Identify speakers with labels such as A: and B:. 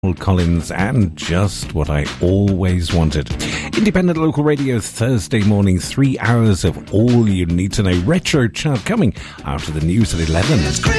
A: Collins and Just What I Always Wanted. Independent local radio Thursday morning, 3 hours of all you need to know. Retro chart coming after the news at 11.